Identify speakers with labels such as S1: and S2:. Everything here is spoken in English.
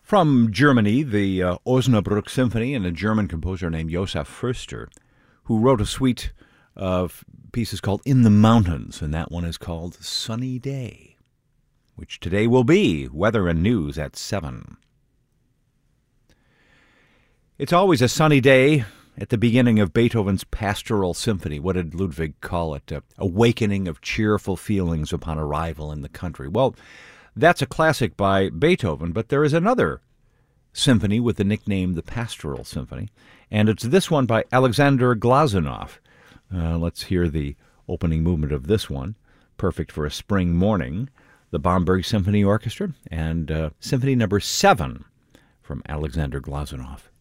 S1: From Germany, the Osnabrück Symphony, and a German composer named Josef Förster, who wrote a suite of pieces called In the Mountains, and that one is called Sunny Day, which today will be weather and news at 7. It's always a sunny day at the beginning of Beethoven's Pastoral Symphony. What did Ludwig call it? Awakening of cheerful feelings upon arrival in the country. Well, that's a classic by Beethoven, but there is another symphony with the nickname the Pastoral Symphony, and it's this one by Alexander Glazunov. Let's hear the opening movement of this one, perfect for a spring morning, the Bamberg Symphony Orchestra, and Symphony number 7 from Alexander Glazunov.